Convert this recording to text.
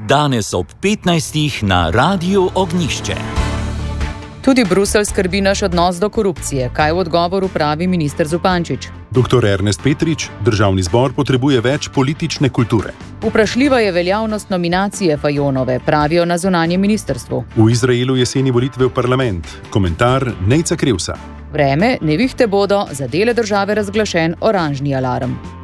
danes ob 15. na Radiu Ognjišče. Tudi Bruselj skrbi naš odnos do korupcije. Kaj v odgovoru pravi minister Zupančič? Dr. Ernest Petrič, Državni zbor potrebuje več politične kulture. Vprašljiva je veljavnost nominacije Fajonove, pravijo na zunanjem ministrstvu. V Izraelu jeseni volitve v parlament. Komentar Nejca Krevsa. Vreme, nevihte bodo, za dele države razglašen oranžni alarm.